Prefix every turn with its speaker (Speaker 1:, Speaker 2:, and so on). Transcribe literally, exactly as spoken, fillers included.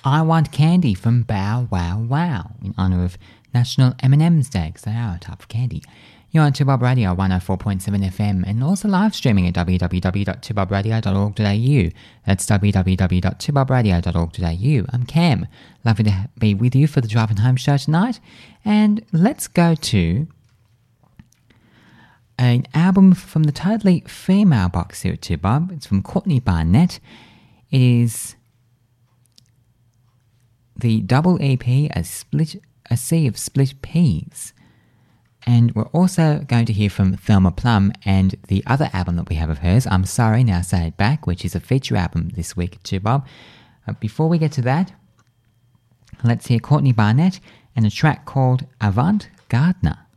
Speaker 1: I Want Candy from Bow Wow Wow in honour of National M and M's Day, because they are a type of candy. You're on two Bob Radio one oh four point seven F M and also live streaming at w w w dot two bob radio dot org dot a u. That's w w w dot two bob radio dot org dot a u. I'm Cam. Lovely to be with you for the Driving Home show tonight. And let's go to an album from the totally female box here at two Bob. It's from Courtney Barnett. It is the double E P, A Split, A Sea of Split Peas. And we're also going to hear from Thelma Plum and the other album that we have of hers, I'm Sorry, Now Say It Back, which is a feature album this week at two Bob. Uh, before we get to that, let's hear Courtney Barnett and a track called Avant Gardner.